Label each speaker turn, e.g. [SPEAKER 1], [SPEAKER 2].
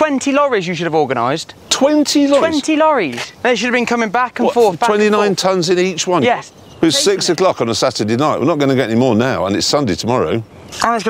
[SPEAKER 1] 20 lorries you should have organised.
[SPEAKER 2] 20 lorries?
[SPEAKER 1] 20 lorries. They should have been coming back and forth, back
[SPEAKER 2] 29
[SPEAKER 1] and forth.
[SPEAKER 2] tonnes in each one?
[SPEAKER 1] Yes.
[SPEAKER 2] It's 6 o'clock on a Saturday night. We're not going to get any more now, and it's Sunday tomorrow.
[SPEAKER 1] And it's